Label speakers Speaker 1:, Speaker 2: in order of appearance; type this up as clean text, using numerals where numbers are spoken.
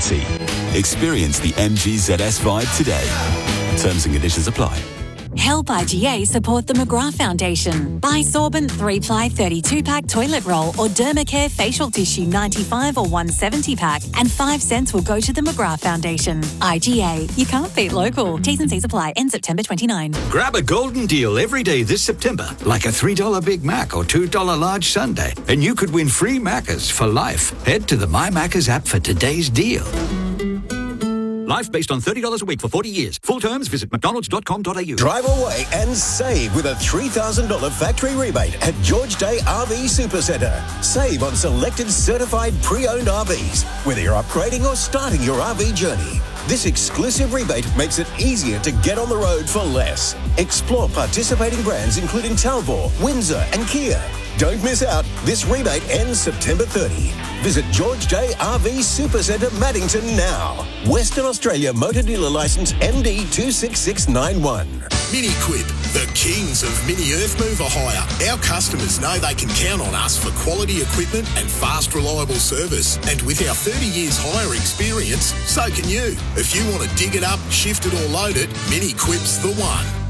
Speaker 1: efficiency. Experience the MG ZS vibe today. Terms and conditions apply.
Speaker 2: Help IGA support the McGrath Foundation. Buy Sorbent 3-ply 32-pack toilet roll or Dermacare facial tissue 95 or 170-pack and 5 cents will go to the McGrath Foundation. IGA. You can't beat local. T's and C's apply. End September 29.
Speaker 3: Grab a golden deal every day this September, like a $3 Big Mac or $2 large sundae, and you could win free Maccas for life. Head to the My Maccas app for today's deal. Life based on $30 a week for 40 years. Full terms, visit mcdonalds.com.au.
Speaker 4: Drive away and save with a $3,000 factory rebate at George Day RV Supercentre. Save on selected certified pre-owned RVs, whether you're upgrading or starting your RV journey. This exclusive rebate makes it easier to get on the road for less. Explore participating brands including Talbot, Windsor and Kia. Don't miss out. This rebate ends September 30. Visit George Day RV Supercentre Maddington now. Western Australia Motor Dealer Licence MD 26691.
Speaker 5: Mini-Quip, the kings of mini earth mover hire. Our customers know they can count on us for quality equipment and fast, reliable service. And with our 30 years hire experience, so can you. If you want to dig it up, shift it or load it, Mini-Quip's the one.